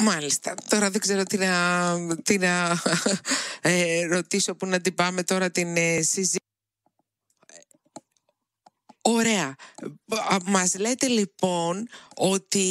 Μάλιστα. Τώρα δεν ξέρω τι να ρωτήσω, που να την πάμε τώρα την συζήτηση. Ωραία. Μας λέτε λοιπόν ότι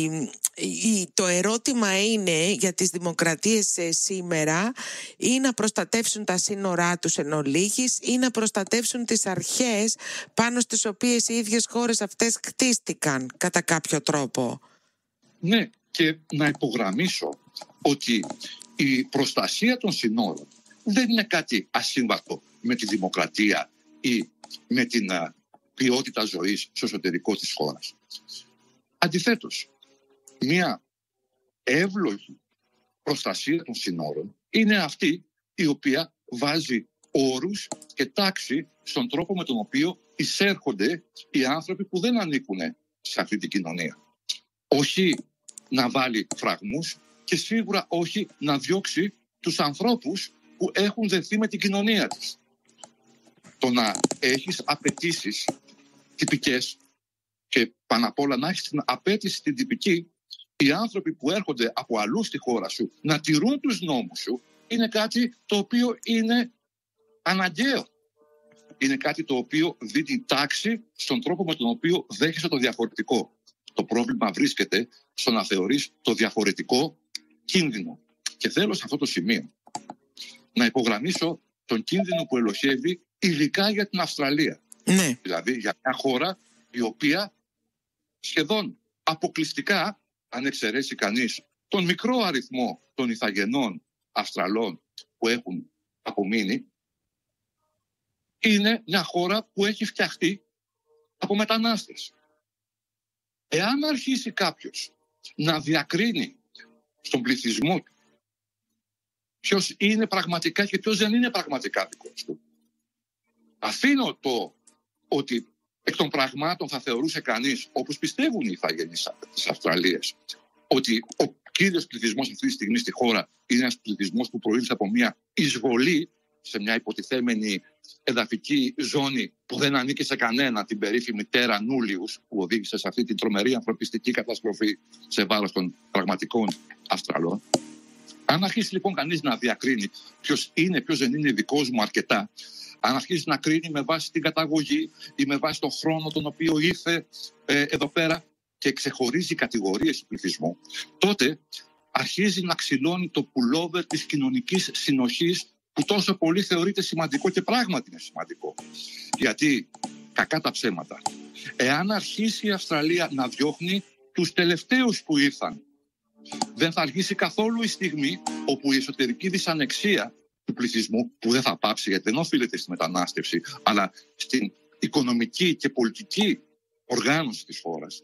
το ερώτημα είναι για τις δημοκρατίες σήμερα ή να προστατεύσουν τα σύνορά τους εν ολίγης ή να προστατεύσουν τις αρχές πάνω στις οποίες οι ίδιες χώρες αυτές χτίστηκαν κατά κάποιο τρόπο. Ναι, και να υπογραμμίσω ότι η προστασία των συνόρων δεν είναι κάτι ασύμβατο με τη δημοκρατία ή με την ποιότητα ζωής στο εσωτερικό της χώρας. Αντιθέτως, μια εύλογη προστασία των συνόρων είναι αυτή η οποία βάζει όρους και τάξη στον τρόπο με τον οποίο εισέρχονται οι άνθρωποι που δεν ανήκουν σε αυτή την κοινωνία. Όχι να βάλει φραγμούς και σίγουρα όχι να διώξει τους ανθρώπους που έχουν δεθεί με την κοινωνία της. Το να έχεις απαιτήσεις τυπικές και πάνω απ' όλα να έχεις την απέτηση την τυπική, οι άνθρωποι που έρχονται από αλλού στη χώρα σου να τηρούν τους νόμους σου, είναι κάτι το οποίο είναι αναγκαίο. Είναι κάτι το οποίο δίνει τάξη στον τρόπο με τον οποίο δέχεσαι το διαφορετικό. Το πρόβλημα βρίσκεται στο να θεωρείς το διαφορετικό κίνδυνο. Και θέλω σε αυτό το σημείο να υπογραμμίσω τον κίνδυνο που ελοχεύει ειδικά για την Αυστραλία. Ναι. Δηλαδή για μια χώρα η οποία σχεδόν αποκλειστικά, αν εξαιρέσει κανείς τον μικρό αριθμό των ηθαγενών Αυστραλών που έχουν απομείνει, είναι μια χώρα που έχει φτιαχτεί από μετανάστες. Εάν αρχίσει κάποιος να διακρίνει στον πληθυσμό του ποιος είναι πραγματικά και ποιος δεν είναι πραγματικά δικός του, αφήνω το ότι εκ των πραγμάτων θα θεωρούσε κανείς, όπως πιστεύουν οι ηθαγενείς της Αυστραλίας, ότι ο κύριος πληθυσμός αυτή τη στιγμή στη χώρα είναι ένας πληθυσμός που προήλθε από μια εισβολή σε μια υποτιθέμενη εδαφική ζώνη που δεν ανήκει σε κανένα, την περίφημη Τέρα Νούλιους, που οδήγησε σε αυτή την τρομερή ανθρωπιστική καταστροφή σε βάρος των πραγματικών Αυστραλών. Αν αρχίσει λοιπόν κανείς να διακρίνει ποιος είναι, ποιος δεν είναι δικός μου αρκετά, αν αρχίσει να κρίνει με βάση την καταγωγή ή με βάση τον χρόνο τον οποίο ήρθε εδώ πέρα και ξεχωρίζει κατηγορίες του πληθυσμού, τότε αρχίζει να ξυλώνει το πουλόβερ της κοινωνικής συνοχής που τόσο πολύ θεωρείται σημαντικό και πράγματι είναι σημαντικό. Γιατί, κακά τα ψέματα, εάν αρχίσει η Αυστραλία να διώχνει τους τελευταίους που ήρθαν, δεν θα αργήσει καθόλου η στιγμή όπου η εσωτερική δυσανεξία του πληθυσμού, που δεν θα πάψει γιατί δεν οφείλεται στη μετανάστευση, αλλά στην οικονομική και πολιτική οργάνωση της χώρας,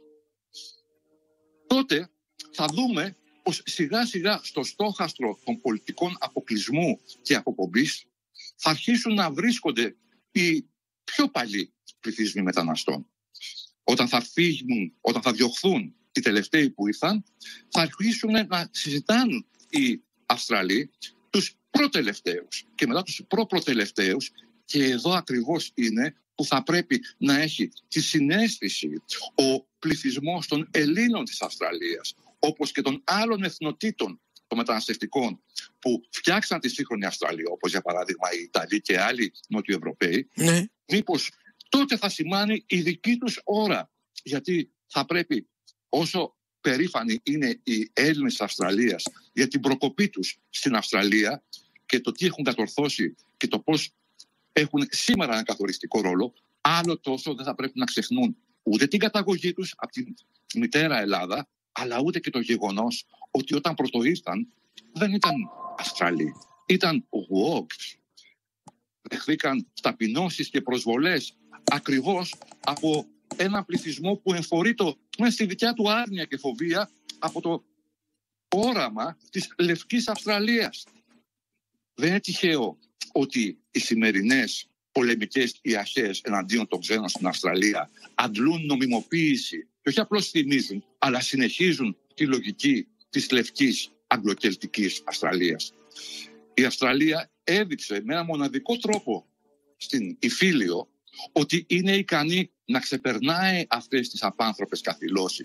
τότε θα δούμε πως σιγά σιγά στο στόχαστρο των πολιτικών αποκλεισμού και αποπομπής θα αρχίσουν να βρίσκονται οι πιο παλιοί πληθυσμοί μεταναστών. Όταν θα φύγουν, όταν θα διωχθούν οι τελευταίοι που ήρθαν, θα αρχίσουν να συζητάνε οι Αυστραλοί τους προτελευταίους και μετά τους προπροτελευταίους, και εδώ ακριβώς είναι που θα πρέπει να έχει τη συναίσθηση ο πληθυσμός των Ελλήνων της Αυστραλίας, όπως και των άλλων εθνοτήτων των μεταναστευτικών που φτιάξαν τη σύγχρονη Αυστραλία, όπως για παράδειγμα οι Ιταλοί και άλλοι Νοτιοευρωπαίοι, ναι. Μήπως τότε θα σημάνει η δική τους ώρα, γιατί θα πρέπει, όσο περήφανοι είναι οι Έλληνες της Αυστραλίας για την προκοπή τους στην Αυστραλία και το τι έχουν κατορθώσει και το πώς έχουν σήμερα ένα καθοριστικό ρόλο, άλλο τόσο δεν θα πρέπει να ξεχνούν ούτε την καταγωγή τους από τη μητέρα Ελλάδα, αλλά ούτε και το γεγονός ότι όταν πρωτοήρθαν δεν ήταν Αυστραλοί, ήταν Wogs. Δεχθήκαν ταπεινώσεις και προσβολές ακριβώς από ένα πληθυσμό που εμφορεί στη δικιά του άρνια και φοβία από το όραμα της Λευκής Αυστραλίας. Δεν είναι τυχαίο ότι οι σημερινές πολεμικές ιαχές εναντίον των ξένων στην Αυστραλία αντλούν νομιμοποίηση και όχι απλώς θυμίζουν, αλλά συνεχίζουν τη λογική της Λευκής Αγγλοκελτικής Αυστραλίας. Η Αυστραλία έδειξε με ένα μοναδικό τρόπο στην Ιφίλιο ότι είναι ικανή να ξεπερνάει αυτές τις απάνθρωπες καθυλώσεις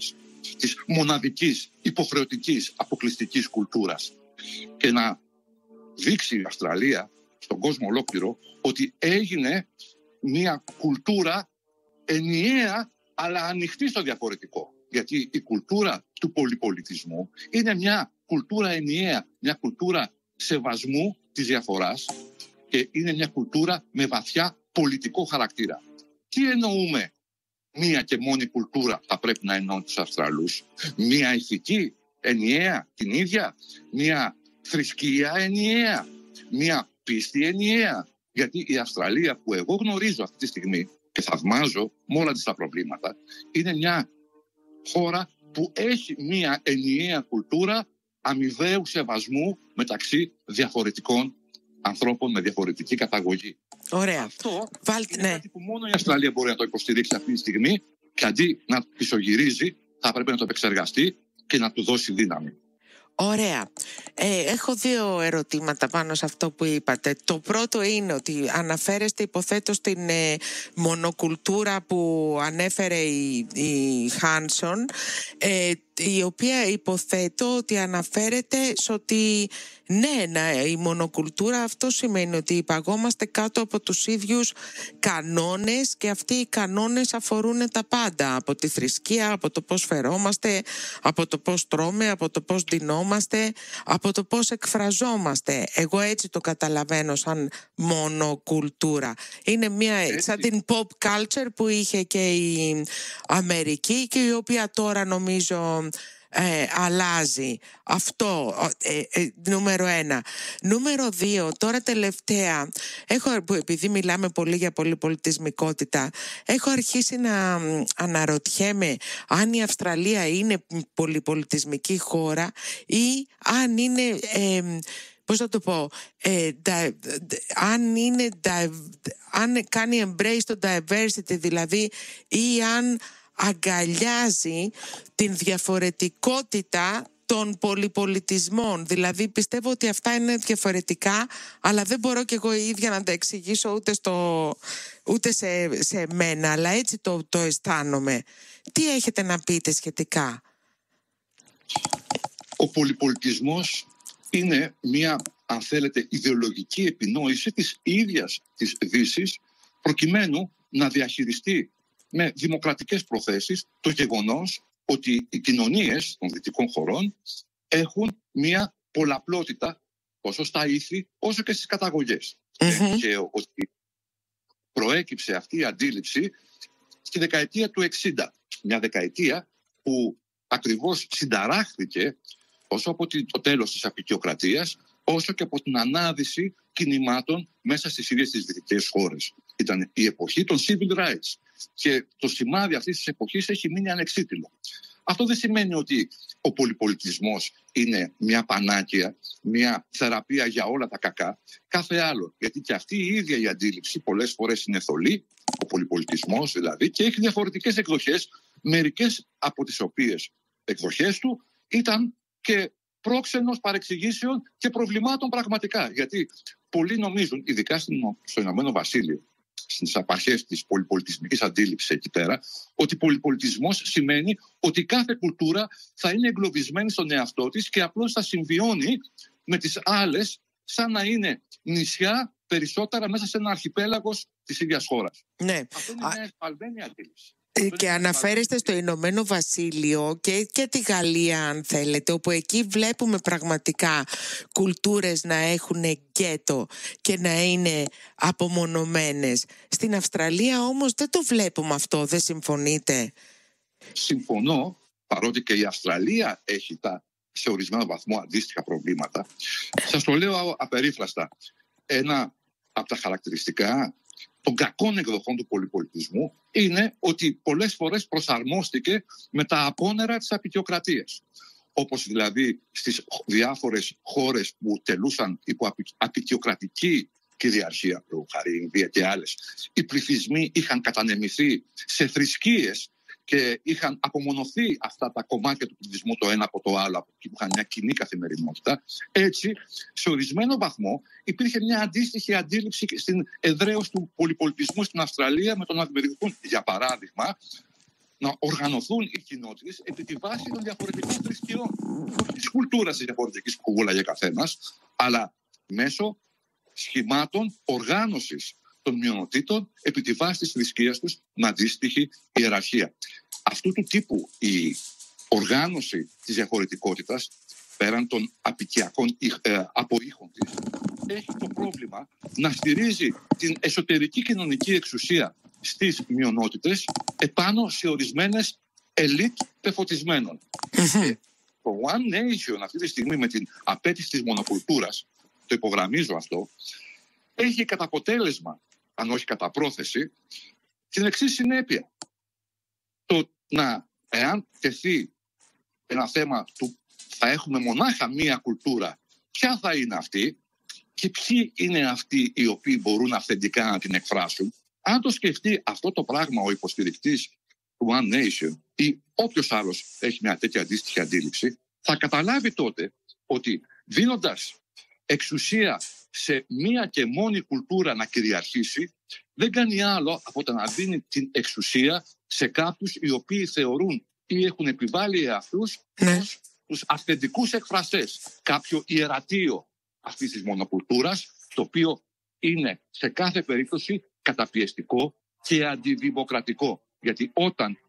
της μοναδικής, υποχρεωτικής, αποκλειστικής κουλτούρας και να δείξει η Αυστραλία στον κόσμο ολόκληρο ότι έγινε μια κουλτούρα ενιαία αλλά ανοιχτή στο διαφορετικό. Γιατί η κουλτούρα του πολυπολιτισμού είναι μια κουλτούρα ενιαία, μια κουλτούρα σεβασμού της διαφοράς και είναι μια κουλτούρα με βαθιά πολιτικό χαρακτήρα. Τι εννοούμε μία και μόνη κουλτούρα θα πρέπει να ενώνει τους Αυστραλούς? Μία ηθική ενιαία την ίδια, μία θρησκεία ενιαία, μία πίστη ενιαία? Γιατί η Αυστραλία που εγώ γνωρίζω αυτή τη στιγμή και θαυμάζω με όλα τα προβλήματα, είναι μια χώρα που έχει μια ενιαία κουλτούρα αμοιβαίου σεβασμού μεταξύ διαφορετικών ανθρώπων με διαφορετική καταγωγή. Ωραία. Αυτό είναι κάτι που μόνο η Αυστραλία μπορεί να το υποστηρίξει αυτή τη στιγμή και αντί να πισωγυρίζει θα πρέπει να το επεξεργαστεί και να του δώσει δύναμη. Ωραία. Έχω δύο ερωτήματα πάνω σε αυτό που είπατε. Το πρώτο είναι ότι αναφέρεστε, υποθέτω, στην μονοκουλτούρα που ανέφερε η Χάνσον, η οποία υποθέτω ότι αναφέρεται σε ότι η μονοκουλτούρα αυτό σημαίνει ότι υπαγόμαστε κάτω από τους ίδιους κανόνες και αυτοί οι κανόνες αφορούν τα πάντα, από τη θρησκεία, από το πώς φερόμαστε, από το πώς τρώμε, από το πώς ντυνόμαστε, από το πώς εκφραζόμαστε. Εγώ έτσι το καταλαβαίνω σαν μονοκουλτούρα. Είναι μια σαν την pop culture που είχε και η Αμερική και η οποία τώρα νομίζω αλλάζει. Αυτό νούμερο 1. Νούμερο 2, τώρα τελευταία επειδή μιλάμε πολύ για πολυπολιτισμικότητα, έχω αρχίσει να αναρωτιέμαι αν η Αυστραλία είναι πολυπολιτισμική χώρα ή αν είναι πώς θα το πω, αν κάνει embrace το diversity, δηλαδή, ή αν αγκαλιάζει την διαφορετικότητα των πολυπολιτισμών. Δηλαδή πιστεύω ότι αυτά είναι διαφορετικά, αλλά δεν μπορώ κι εγώ η ίδια να τα εξηγήσω ούτε σε μένα, αλλά έτσι το αισθάνομαι. Τι έχετε να πείτε σχετικά? Ο πολυπολιτισμός είναι μια, αν θέλετε, ιδεολογική επινόηση της ίδιας της Δύσης προκειμένου να διαχειριστεί με δημοκρατικές προθέσεις το γεγονός ότι οι κοινωνίες των δυτικών χωρών έχουν μια πολλαπλότητα τόσο στα ήθη όσο και στις καταγωγές. Και ότι προέκυψε αυτή η αντίληψη στη δεκαετία του 60. Μια δεκαετία που ακριβώς συνταράχθηκε όσο από το τέλος της αποικιοκρατίας, όσο και από την ανάδυση κινημάτων μέσα στις ίδιες τις δυτικές χώρες. Ήταν η εποχή των civil rights και το σημάδι αυτής της εποχής έχει μείνει ανεξίτηλο. Αυτό δεν σημαίνει ότι ο πολυπολιτισμός είναι μια πανάκια, μια θεραπεία για όλα τα κακά. Κάθε άλλο. Γιατί και αυτή η ίδια η αντίληψη πολλές φορές είναι θολή, ο πολυπολιτισμός δηλαδή, και έχει διαφορετικές εκδοχές, μερικές από τις οποίες εκδοχές του ήταν και πρόξενος παρεξηγήσεων και προβλημάτων πραγματικά. Γιατί πολλοί νομίζουν, ειδικά στο Ηνωμένο Βασίλειο, στις απαρχές της πολυπολιτισμικής αντίληψης εκεί πέρα, ότι πολυπολιτισμός σημαίνει ότι κάθε κουλτούρα θα είναι εγκλωβισμένη στον εαυτό της και απλώς θα συμβιώνει με τις άλλες σαν να είναι νησιά περισσότερα μέσα σε ένα αρχιπέλαγος της ίδιας χώρας. Ναι. Αυτό είναι μια εσφαλμένη αντίληψη. Και αναφέρεστε στο Ηνωμένο Βασίλειο και τη Γαλλία, αν θέλετε, όπου εκεί βλέπουμε πραγματικά κουλτούρες να έχουν γκέτο και να είναι απομονωμένες. Στην Αυστραλία όμως δεν το βλέπουμε αυτό, δεν συμφωνείτε? Συμφωνώ, παρότι και η Αυστραλία έχει σε ορισμένο βαθμό αντίστοιχα προβλήματα. Σας το λέω απερίφραστα. Ένα από τα χαρακτηριστικά των κακών εκδοχών του πολυπολιτισμού είναι ότι πολλές φορές προσαρμόστηκε με τα απόνερα της αποικιοκρατίας. Όπως δηλαδή στις διάφορες χώρες που τελούσαν υπό αποικιοκρατική κυριαρχία, χάρη η Ινδία και άλλες, οι πληθυσμοί είχαν κατανεμηθεί σε θρησκείες και είχαν απομονωθεί αυτά τα κομμάτια του πληθυσμού το ένα από το άλλο, από εκεί που είχαν μια κοινή καθημερινότητα. Έτσι, σε ορισμένο βαθμό υπήρχε μια αντίστοιχη αντίληψη στην εδραίωση του πολυπολιτισμού στην Αυστραλία με το να δημιουργούν, για παράδειγμα, να οργανωθούν οι κοινότητες επί τη βάση των διαφορετικών θρησκειών. Όχι της κουλτούρας της διαφορετικής που βούλαγε καθένας, αλλά μέσω σχημάτων οργάνωσης των μειονοτήτων επί τη βάση της θρησκείας τους με αντίστοιχη ιεραρχία. Αυτού του τύπου η οργάνωση της διαφορετικότητας, πέραν των απικιακών αποήχων της, έχει το πρόβλημα να στηρίζει την εσωτερική κοινωνική εξουσία στις μειονότητες επάνω σε ορισμένες ελίτ πεφωτισμένων. Το One Nation αυτή τη στιγμή, με την απέτηση της μονοκουλτούρας, το υπογραμμίζω αυτό, έχει κατά αποτέλεσμα, αν όχι κατά πρόθεση, την εξής συνέπεια. Το να, εάν τεθεί ένα θέμα του θα έχουμε μονάχα μία κουλτούρα, ποια θα είναι αυτή και ποιοι είναι αυτοί οι οποίοι μπορούν αυθεντικά να την εκφράσουν, αν το σκεφτεί αυτό το πράγμα ο υποστηρικτής του One Nation ή όποιος άλλος έχει μια τέτοια αντίστοιχη αντίληψη, θα καταλάβει τότε ότι δίνοντας εξουσία σε μία και μόνη κουλτούρα να κυριαρχήσει, δεν κάνει άλλο από το να δίνει την εξουσία σε κάποιους οι οποίοι θεωρούν ή έχουν επιβάλει εαυτούς ως τους αυθεντικούς εκφραστές, κάποιο ιερατείο αυτής της μονοκουλτούρας, το οποίο είναι σε κάθε περίπτωση καταπιεστικό και αντιδημοκρατικό. Γιατί όταν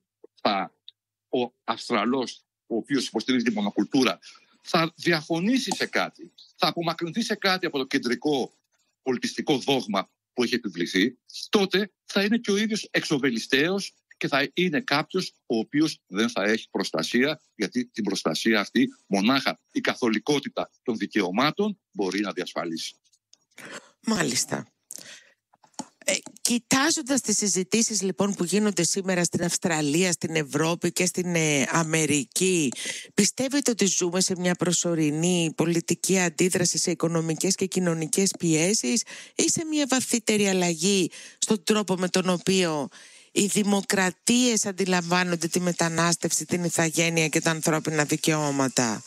ο Αυστραλός, ο οποίος υποστηρίζει τη μονοκουλτούρα, θα διαφωνήσει σε κάτι, θα απομακρυνθεί σε κάτι από το κεντρικό πολιτιστικό δόγμα που έχει επιβληθεί, τότε θα είναι και ο ίδιος εξοβελιστέος και θα είναι κάποιος ο οποίος δεν θα έχει προστασία, γιατί την προστασία αυτή μονάχα η καθολικότητα των δικαιωμάτων μπορεί να διασφαλίσει. Μάλιστα. Κοιτάζοντας τις συζητήσεις λοιπόν που γίνονται σήμερα στην Αυστραλία, στην Ευρώπη και στην Αμερική, πιστεύετε ότι ζούμε σε μια προσωρινή πολιτική αντίδραση σε οικονομικές και κοινωνικές πιέσεις ή σε μια βαθύτερη αλλαγή στον τρόπο με τον οποίο οι δημοκρατίες αντιλαμβάνονται τη μετανάστευση, την ηθαγένεια και τα ανθρώπινα δικαιώματα?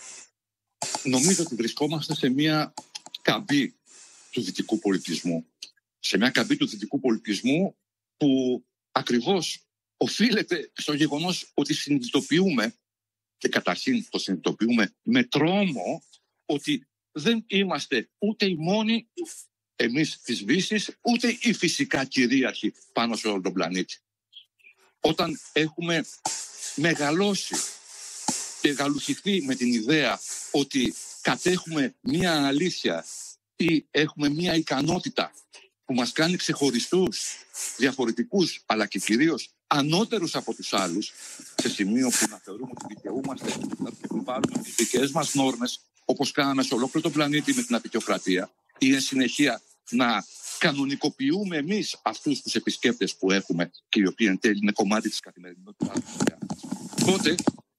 Νομίζω ότι βρισκόμαστε σε μια καμπή του δυτικού πολιτισμού. Σε μια καμπή του δυτικού πολιτισμού που ακριβώς οφείλεται στο γεγονός ότι συνειδητοποιούμε, και καταρχήν το συνειδητοποιούμε με τρόμο, ότι δεν είμαστε ούτε οι μόνοι εμείς της Δύσης, ούτε οι φυσικά κυρίαρχοι πάνω σε όλο τον πλανήτη. Όταν έχουμε μεγαλώσει και γαλουχηθεί με την ιδέα ότι κατέχουμε μία αλήθεια ή έχουμε μία ικανότητα που μας κάνει ξεχωριστούς, διαφορετικούς, αλλά και κυρίως ανώτερους από τους άλλους, σε σημείο που να θεωρούμε ότι δικαιούμαστε να επιβάλλουμε τις δικές μας νόρμες, όπως κάναμε σε ολόκληρο τον πλανήτη με την απεικιοκρατία, ή εν συνεχεία να κανονικοποιούμε εμείς αυτούς τους επισκέπτες που έχουμε και οι οποίοι εν τέλει είναι κομμάτι της καθημερινότητας. Τότε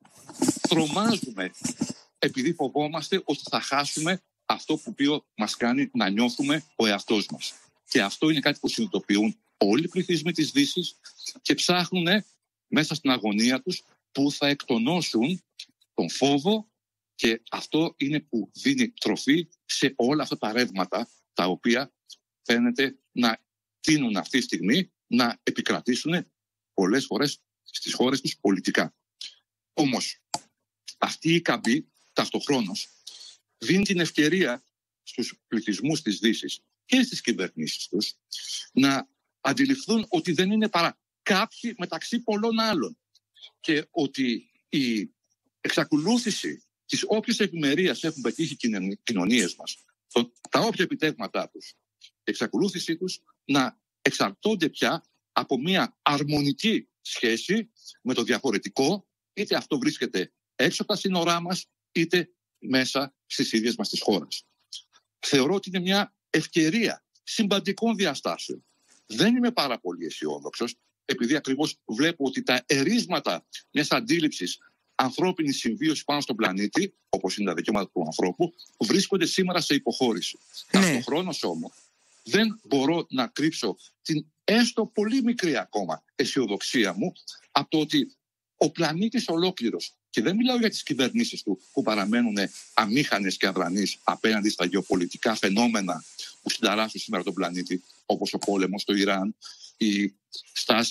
τρομάζουμε επειδή φοβόμαστε ότι θα χάσουμε αυτό που μας κάνει να νιώθουμε ο εαυτός μας. Και αυτό είναι κάτι που συνειδητοποιούν όλοι οι πληθυσμοί της Δύσης και ψάχνουν μέσα στην αγωνία τους που θα εκτονώσουν τον φόβο, και αυτό είναι που δίνει τροφή σε όλα αυτά τα ρεύματα τα οποία φαίνεται να τείνουν αυτή τη στιγμή να επικρατήσουν πολλές φορές στις χώρες τους πολιτικά. Όμως αυτή η καμπή ταυτοχρόνως δίνει την ευκαιρία στους πληθυσμούς της Δύσης και στις κυβερνήσεις τους να αντιληφθούν ότι δεν είναι παρά κάποιοι μεταξύ πολλών άλλων και ότι η εξακολούθηση της όποιας ευημερίας έχουν πετύχει οι κοινωνίες μας, τα όποια επιτεύγματά τους, η εξακολούθησή τους να εξαρτώνται πια από μια αρμονική σχέση με το διαφορετικό, είτε αυτό βρίσκεται έξω από τα σύνορά μας, είτε μέσα στις ίδιες μας τις χώρες. Θεωρώ ότι είναι μια ευκαιρία συμπαντικών διαστάσεων. Δεν είμαι πάρα πολύ αισιόδοξος, επειδή ακριβώς βλέπω ότι τα ερίσματα μιας αντίληψης ανθρώπινης συμβίωσης πάνω στον πλανήτη, όπως είναι τα δικαιώματα του ανθρώπου, βρίσκονται σήμερα σε υποχώρηση. Ταυτοχρόνως όμως δεν μπορώ να κρύψω την έστω πολύ μικρή ακόμα αισιοδοξία μου από το ότι ο πλανήτης ολόκληρος, και δεν μιλάω για τις κυβερνήσεις του που παραμένουν αμήχανες και αδρανείς απέναντι στα γεωπολιτικά φαινόμενα που συνταράσσουν σήμερα τον πλανήτη, όπως ο πόλεμος στο Ιράν, η στάση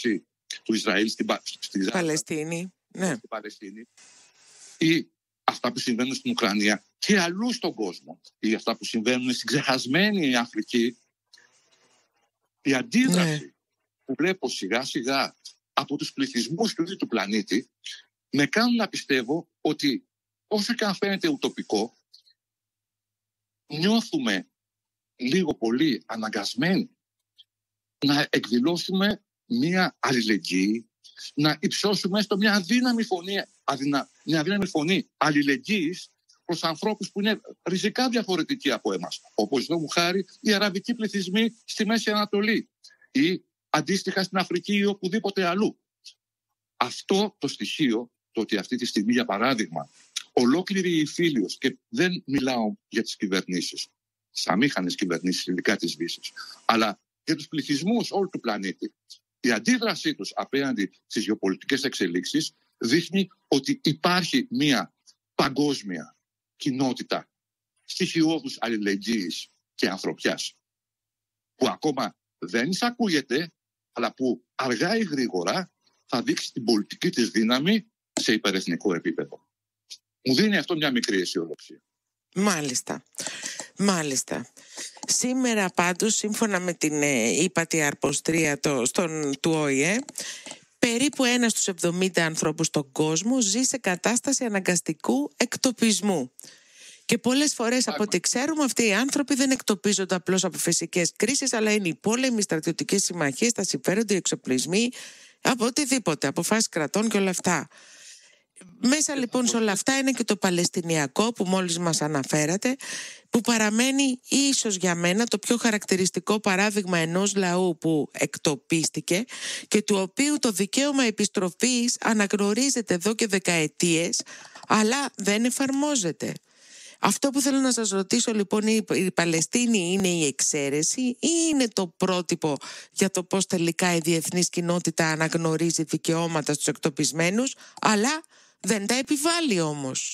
του Ισραήλ στην Παλαιστίνη, ναι. Στην Παλαιστίνη, ή αυτά που συμβαίνουν στην Ουκρανία και αλλού στον κόσμο, ή αυτά που συμβαίνουν στην ξεχασμένη Αφρική, η αντίδραση που βλέπω σιγά σιγά από τους πληθυσμούς του ίδιου του πλανήτη με κάνουν να πιστεύω ότι όσο και αν φαίνεται ουτοπικό, νιώθουμε λίγο πολύ αναγκασμένοι να εκδηλώσουμε μια αλληλεγγύη, να υψώσουμε έστω μια αδύναμη φωνή αλληλεγγύης προς ανθρώπους που είναι ριζικά διαφορετικοί από εμάς, όπως λόγου χάρη οι αραβικοί πληθυσμοί στη Μέση Ανατολή ή αντίστοιχα στην Αφρική ή οπουδήποτε αλλού. Αυτό το στοιχείο, το ότι αυτή τη στιγμή, για παράδειγμα, ολόκληρη η Φίλιος, και δεν μιλάω για τις κυβερνήσεις, τις αμήχανες κυβερνήσεις, ειδικά της Δύσης, αλλά για τους πληθυσμούς όλου του πλανήτη, η αντίδρασή τους απέναντι στις γεωπολιτικές εξελίξεις δείχνει ότι υπάρχει μια παγκόσμια κοινότητα στοιχειώδους αλληλεγγύης και ανθρωπιάς, που ακόμα δεν εισακούγεται, αλλά που αργά ή γρήγορα θα δείξει την πολιτική της δύναμη σε υπερεθνικό επίπεδο. Μου δίνει αυτό μια μικρή αισιοδοξία. Μάλιστα. Σήμερα πάντως, σύμφωνα με την ύπατη αρποστρία του ΟΗΕ, περίπου 1 στους 70 ανθρώπους στον κόσμο ζει σε κατάσταση αναγκαστικού εκτοπισμού. Και πολλές φορές, από ό,τι ξέρουμε, αυτοί οι άνθρωποι δεν εκτοπίζονται απλώς από φυσικές κρίσεις, αλλά είναι οι πόλεμοι, οι στρατιωτικές συμμαχίες, τα συμφέροντα, οι εξοπλισμοί, από οτιδήποτε, αποφάσεις κρατών και όλα αυτά. Μέσα λοιπόν σε όλα αυτά είναι και το Παλαιστινιακό που μόλις μας αναφέρατε, που παραμένει ίσως για μένα το πιο χαρακτηριστικό παράδειγμα ενός λαού που εκτοπίστηκε και του οποίου το δικαίωμα επιστροφής αναγνωρίζεται εδώ και δεκαετίες, αλλά δεν εφαρμόζεται. Αυτό που θέλω να σας ρωτήσω λοιπόν, η Παλαιστίνη είναι η εξαίρεση ή είναι το πρότυπο για το πώς τελικά η διεθνής κοινότητα αναγνωρίζει δικαιώματα στους εκτοπισμένους, αλλά δεν τα επιβάλλει όμως?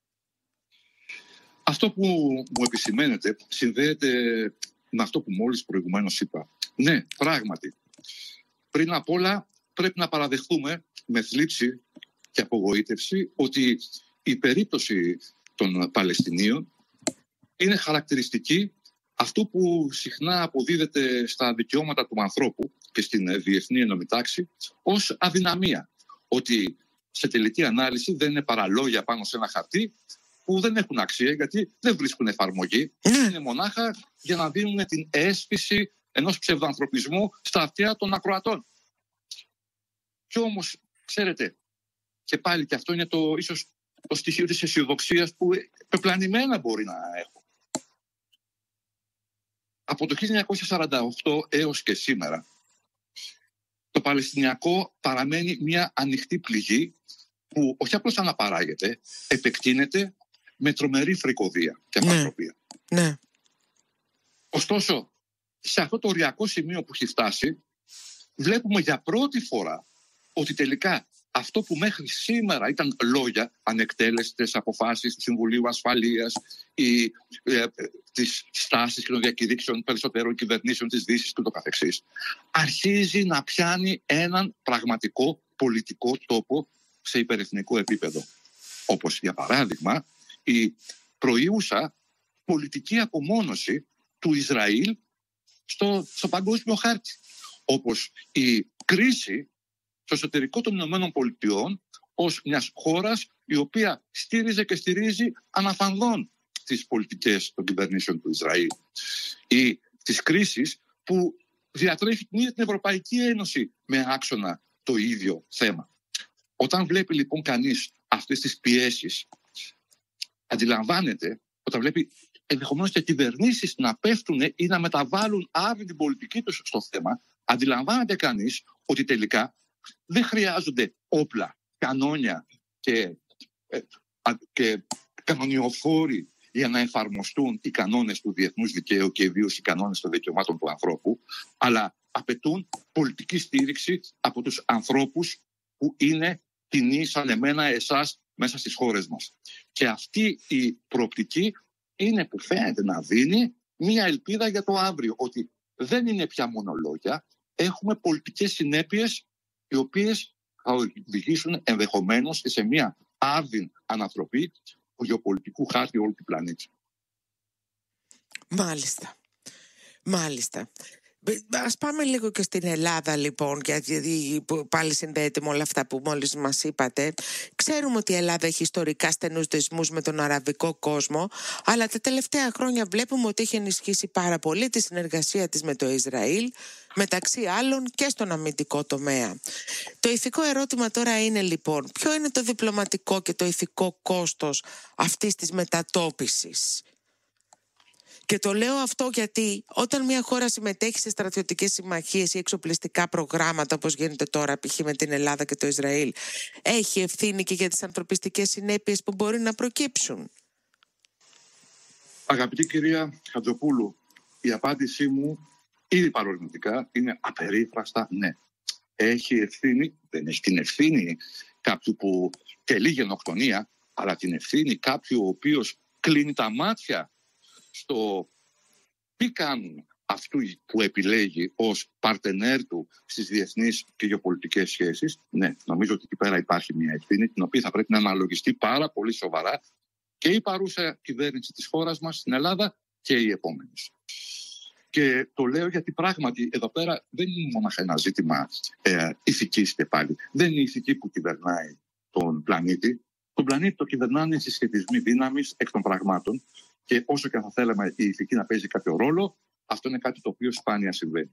Αυτό που μου επισημαίνεται συνδέεται με αυτό που μόλις προηγουμένως είπα. Ναι, πράγματι. Πριν απ' όλα πρέπει να παραδεχθούμε με θλίψη και απογοήτευση ότι η περίπτωση των Παλαιστινίων είναι χαρακτηριστική αυτού που συχνά αποδίδεται στα δικαιώματα του ανθρώπου και στην διεθνή ενόμη τάξη ως αδυναμία. Ότι σε τελική ανάλυση δεν είναι παρά λόγια πάνω σε ένα χαρτί που δεν έχουν αξία γιατί δεν βρίσκουν εφαρμογή. Είναι μονάχα για να δίνουν την αίσθηση ενός ψευδανθρωπισμού στα αυτιά των ακροατών. Και όμως, ξέρετε, και πάλι και αυτό είναι ίσως το στοιχείο της αισιοδοξίας που πεπλανημένα μπορεί να έχω. Από το 1948 έως και σήμερα, το Παλαιστινιακό παραμένει μια ανοιχτή πληγή που όχι απλώς αναπαράγεται, επεκτείνεται με τρομερή φρικοδία και απανθρωπία. Ναι. Ωστόσο, σε αυτό το οριακό σημείο που έχει φτάσει, βλέπουμε για πρώτη φορά ότι τελικά αυτό που μέχρι σήμερα ήταν λόγια, ανεκτέλεστες αποφάσεις του Συμβουλίου Ασφαλείας ή τις στάσεις και των διακηρύξεων περισσότερων κυβερνήσεων της Δύσης και το καθεξής, αρχίζει να πιάνει έναν πραγματικό πολιτικό τόπο σε υπερεθνικό επίπεδο. Όπως για παράδειγμα η προϊούσα πολιτική απομόνωση του Ισραήλ στο παγκόσμιο χάρτη. Όπως η κρίση στο εσωτερικό των Ηνωμένων Πολιτειών ως μιας χώρας η οποία στήριζε και στηρίζει αναφανδόν τις πολιτικές των κυβερνήσεων του Ισραήλ. Ή τις κρίσεις που διατρέχει την ίδια την Ευρωπαϊκή Ένωση με άξονα το ίδιο θέμα. Όταν βλέπει λοιπόν κανείς αυτές τις πιέσεις, αντιλαμβάνεται, όταν βλέπει ενδεχομένως και κυβερνήσεις να πέφτουν ή να μεταβάλουν αύριο την πολιτική τους στο θέμα, αντιλαμβάνεται κανείς ότι τελικά δεν χρειάζονται όπλα, κανόνια και κανονιοφόροι για να εφαρμοστούν οι κανόνες του διεθνούς δικαίου και ιδίως οι κανόνες των δικαιωμάτων του ανθρώπου, αλλά απαιτούν πολιτική στήριξη από τους ανθρώπους που είναι κοινοί σαν εμένα, εσάς, μέσα στις χώρες μας. Και αυτή η προοπτική είναι που φαίνεται να δίνει μία ελπίδα για το αύριο, ότι δεν είναι πια μόνο λόγια, έχουμε πολιτικές συνέπειες οι οποίες θα οδηγήσουν ενδεχομένως σε μια άρδιν ανατροπή του γεωπολιτικού χάρτη όλου του πλανήτη. Μάλιστα. Ας πάμε λίγο και στην Ελλάδα λοιπόν, γιατί πάλι συνδέεται με όλα αυτά που μόλις μας είπατε. Ξέρουμε ότι η Ελλάδα έχει ιστορικά στενούς δεσμούς με τον αραβικό κόσμο, αλλά τα τελευταία χρόνια βλέπουμε ότι έχει ενισχύσει πάρα πολύ τη συνεργασία της με το Ισραήλ, μεταξύ άλλων και στον αμυντικό τομέα. Το ηθικό ερώτημα τώρα είναι λοιπόν, ποιο είναι το διπλωματικό και το ηθικό κόστος αυτής της μετατόπισης? Και το λέω αυτό γιατί όταν μια χώρα συμμετέχει σε στρατιωτικές συμμαχίες ή εξοπλιστικά προγράμματα, όπως γίνεται τώρα π.χ. με την Ελλάδα και το Ισραήλ, έχει ευθύνη και για τις ανθρωπιστικές συνέπειες που μπορεί να προκύψουν. Αγαπητή κυρία Χατζοπούλου, η απάντησή μου ήδη παρορμητικά είναι απερίφραστα ναι. Έχει ευθύνη, δεν έχει την ευθύνη κάποιου που τελεί γενοκτονία, αλλά την ευθύνη κάποιου ο οποίος κλείνει τα μάτια στο τι κάνουν αυτού που επιλέγει ως παρτενέρ του στις διεθνείς και γεωπολιτικές σχέσεις. Ναι, νομίζω ότι εκεί πέρα υπάρχει μια ευθύνη την οποία θα πρέπει να αναλογιστεί πάρα πολύ σοβαρά και η παρούσα κυβέρνηση της χώρας μας στην Ελλάδα και η επόμενη. Και το λέω γιατί πράγματι εδώ πέρα δεν είναι μόνο ένα ζήτημα ηθικής και πάλι. Δεν είναι η ηθική που κυβερνάει τον πλανήτη. Τον πλανήτη το κυβερνάνε οι συσχετισμοί δύναμης εκ των πραγμάτων. Και όσο και αν θα θέλαμε η ηθική να παίζει κάποιο ρόλο, αυτό είναι κάτι το οποίο σπάνια συμβαίνει.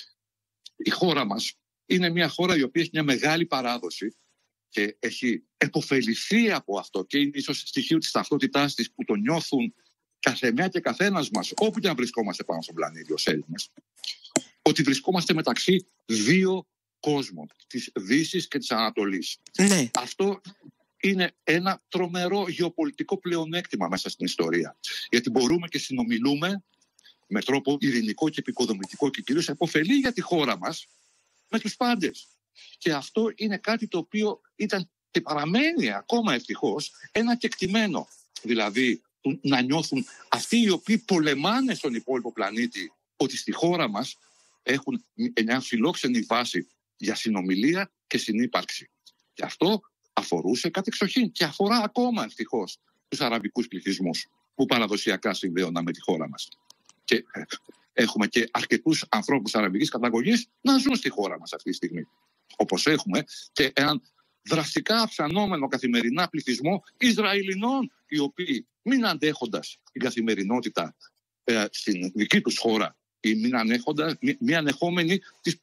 Η χώρα μας είναι μια χώρα η οποία έχει μια μεγάλη παράδοση και έχει επωφεληθεί από αυτό και είναι ίσως στοιχείο της ταυτότητάς της που το νιώθουν καθεμιά και καθένας μας, όπου και αν βρισκόμαστε πάνω στον πλανήτη ως Έλληνες, ότι βρισκόμαστε μεταξύ δύο κόσμων, της Δύσης και της Ανατολής. Ναι. Αυτό είναι ένα τρομερό γεωπολιτικό πλεονέκτημα μέσα στην ιστορία. Γιατί μπορούμε και συνομιλούμε με τρόπο ειρηνικό και επικοδομητικό και κυρίως επωφελή για τη χώρα μας με τους πάντες. Και αυτό είναι κάτι το οποίο ήταν και παραμένει ακόμα ευτυχώς ένα κεκτημένο. Δηλαδή να νιώθουν αυτοί οι οποίοι πολεμάνε στον υπόλοιπο πλανήτη ότι στη χώρα μας έχουν μια φιλόξενη βάση για συνομιλία και συνύπαρξη. Και αυτό αφορούσε κατεξοχήν και αφορά ακόμα ευτυχώς τους αραβικούς πληθυσμούς που παραδοσιακά συνδέονταν με τη χώρα μας. Και έχουμε και αρκετούς ανθρώπους αραβικής καταγωγής να ζουν στη χώρα μας αυτή τη στιγμή. Όπως έχουμε και έναν δραστικά αυξανόμενο καθημερινά πληθυσμό Ισραηλινών, οι οποίοι μην αντέχοντας την καθημερινότητα στην δική τους χώρα ή μην ανεχόμενοι τις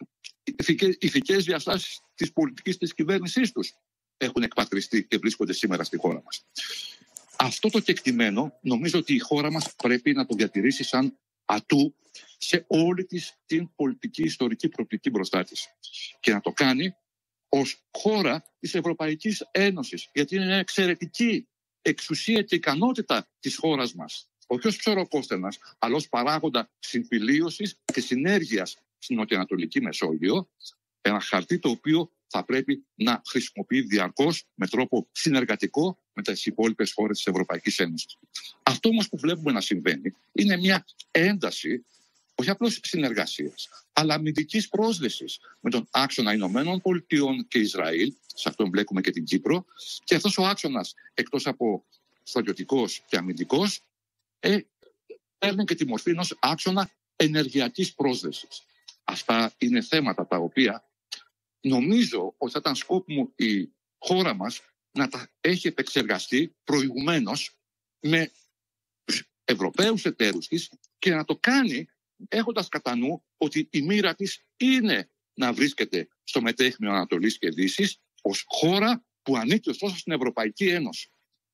ηθικές διαστάσεις της πολιτικής της κυβέρνησής τους, έχουν εκπατριστεί και βρίσκονται σήμερα στη χώρα μας. Αυτό το κεκτημένο νομίζω ότι η χώρα μας πρέπει να το διατηρήσει σαν ατού σε όλη την πολιτική ιστορική προοπτική μπροστά της. Και να το κάνει ως χώρα της Ευρωπαϊκής Ένωσης. Γιατί είναι εξαιρετική εξουσία και ικανότητα της χώρας μας. Όχι ως ψωροκόστενας, αλλά ως παράγοντα συμφιλίωσης και συνέργειας στην Νοτιοανατολική Μεσόγειο. Ένα χαρτί το οποίο θα πρέπει να χρησιμοποιεί διαρκώς με τρόπο συνεργατικό με τις υπόλοιπες χώρες της Ευρωπαϊκής Ένωσης. Αυτό όμως που βλέπουμε να συμβαίνει είναι μια ένταση όχι απλώς συνεργασίας, αλλά αμυντικής πρόσδεσης με τον άξονα Ηνωμένων Πολιτειών και Ισραήλ, σε αυτό μπλέκουμε και την Κύπρο, και αυτός ο άξονας εκτός από στρατιωτικός και αμυντικός παίρνει και τη μορφή ενός άξονα ενεργειακής πρόσδεσης. Αυτά είναι θέματα τα οποία νομίζω ότι θα ήταν σκόπιμο η χώρα μας να τα έχει επεξεργαστεί προηγουμένως με τους Ευρωπαίους εταίρους της και να το κάνει έχοντας κατά νου ότι η μοίρα της είναι να βρίσκεται στο μετέχμιο Ανατολής και Δύσης ως χώρα που ανήκει ωστόσο στην Ευρωπαϊκή Ένωση.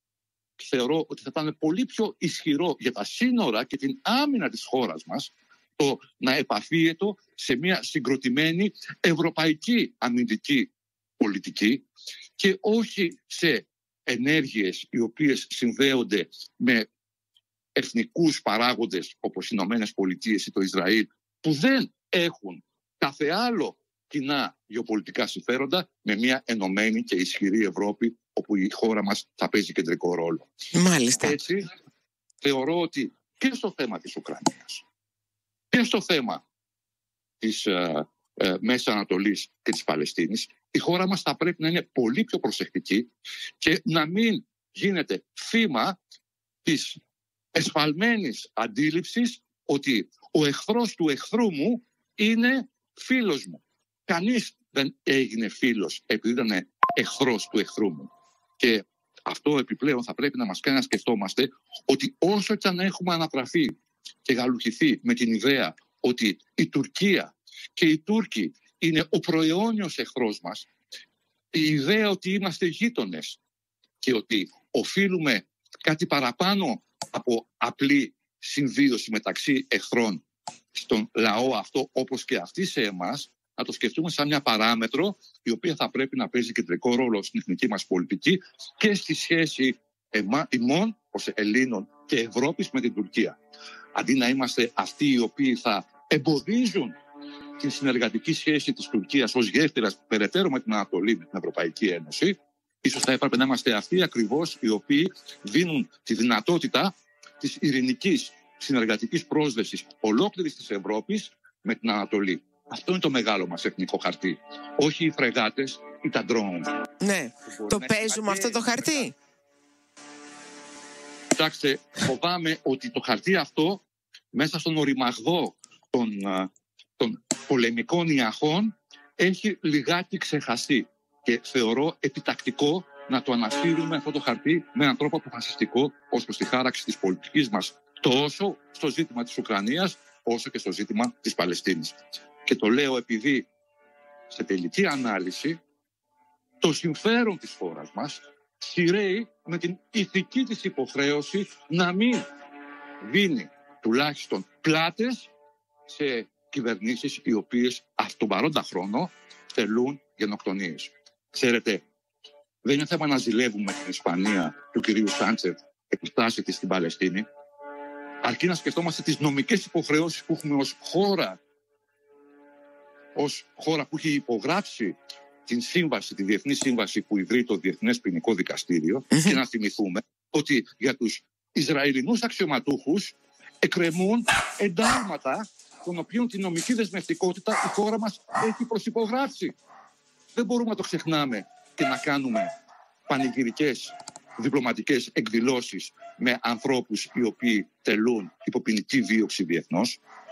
Θεωρώ ότι θα ήταν πολύ πιο ισχυρό για τα σύνορα και την άμυνα της χώρας μας το να επαφίεται σε μια συγκροτημένη ευρωπαϊκή αμυντική πολιτική και όχι σε ενέργειες οι οποίες συνδέονται με εθνικούς παράγοντες όπως οι Ηνωμένες Πολιτείες ή το Ισραήλ που δεν έχουν κάθε άλλο κοινά γεωπολιτικά συμφέροντα με μια ενωμένη και ισχυρή Ευρώπη όπου η χώρα μας θα παίζει κεντρικό ρόλο. Μάλιστα. Έτσι θεωρώ ότι και στο θέμα της Ουκρανίας και στο θέμα της Μέσης Ανατολής και της Παλαιστίνης η χώρα μας θα πρέπει να είναι πολύ πιο προσεκτική και να μην γίνεται θύμα της εσφαλμένης αντίληψης ότι ο εχθρός του εχθρού μου είναι φίλος μου. Κανείς δεν έγινε φίλος επειδή ήταν εχθρός του εχθρού μου. Και αυτό επιπλέον θα πρέπει να μας κάνει να σκεφτόμαστε ότι όσο και αν έχουμε ανατραφεί και γαλουχηθεί με την ιδέα ότι η Τουρκία και οι Τούρκοι είναι ο προαιώνιος εχθρός μας, η ιδέα ότι είμαστε γείτονες και ότι οφείλουμε κάτι παραπάνω από απλή συμβίωση μεταξύ εχθρών στον λαό αυτό, όπως και αυτοί σε εμάς, να το σκεφτούμε σαν μια παράμετρο η οποία θα πρέπει να παίζει κεντρικό ρόλο στην εθνική μας πολιτική και στη σχέση ημών ως Ελλήνων και Ευρώπης με την Τουρκία. Αντί να είμαστε αυτοί οι οποίοι θα εμποδίζουν την συνεργατική σχέση της Τουρκίας ως γέφυρας περαιτέρω με την Ανατολή, με την Ευρωπαϊκή Ένωση, ίσως θα έπρεπε να είμαστε αυτοί ακριβώς οι οποίοι δίνουν τη δυνατότητα της ειρηνικής συνεργατικής πρόσδεσης ολόκληρης της Ευρώπης με την Ανατολή. Αυτό είναι το μεγάλο μας εθνικό χαρτί. Όχι οι φρεγάτες ή τα ντρόουν. Ναι, το παίζουμε αυτό το χαρτί. Κοιτάξτε, φοβάμαι ότι το χαρτί αυτό μέσα στον οριμαγδό των πολεμικών ιαχών έχει λιγάκι ξεχαστεί και θεωρώ επιτακτικό να το ανασύρουμε αυτό το χαρτί με έναν τρόπο αποφασιστικό ως προς τη χάραξη της πολιτικής μας τόσο στο ζήτημα της Ουκρανίας όσο και στο ζήτημα της Παλαιστίνης. Και το λέω επειδή σε τελική ανάλυση το συμφέρον της χώρας μας σειραίει με την ηθική της υποχρέωση να μην δίνει τουλάχιστον πλάτες σε κυβερνήσεις οι οποίες αυτόν τον παρόντα χρόνο θελούν γενοκτονίες. Ξέρετε, δεν είναι θέμα να ζηλεύουμε την Ισπανία του κυρίου Σάντσεφ επιστάσει της στην Παλαιστίνη, αρκεί να σκεφτόμαστε τις νομικές υποχρεώσεις που έχουμε ως χώρα που έχει υπογράψει την σύμβαση, τη διεθνή σύμβαση που ιδρύει το Διεθνές Ποινικό Δικαστήριο και να θυμηθούμε ότι για τους Ισραηλινούς αξιωματούχους εκκρεμούν εντάλματα των οποίων την νομική δεσμευτικότητα η χώρα μας έχει προσυπογράψει. Δεν μπορούμε να το ξεχνάμε και να κάνουμε πανηγυρικές διπλωματικές εκδηλώσεις με ανθρώπους οι οποίοι τελούν υποποινική δίωξη διεθνώς.